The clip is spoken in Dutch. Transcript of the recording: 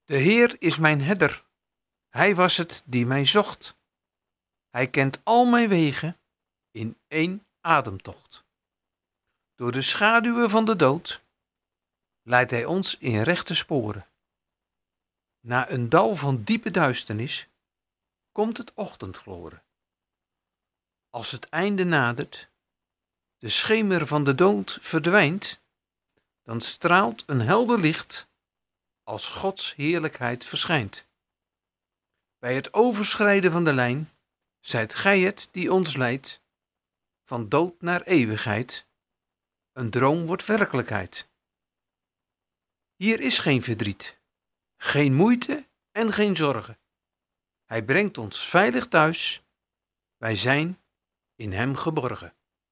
De Heer is mijn herder, hij was het die mij zocht. Hij kent al mijn wegen in één ademtocht. Door de schaduwen van de dood leidt hij ons in rechte sporen. Na een dal van diepe duisternis komt het ochtendgloren. Als het einde nadert, de schemer van de dood verdwijnt, dan straalt een helder licht als Gods heerlijkheid verschijnt. Bij het overschrijden van de lijn zijt gij het die ons leidt, van dood naar eeuwigheid. Een droom wordt werkelijkheid. Hier is geen verdriet, geen moeite en geen zorgen. Hij brengt ons veilig thuis, wij zijn in hem geborgen.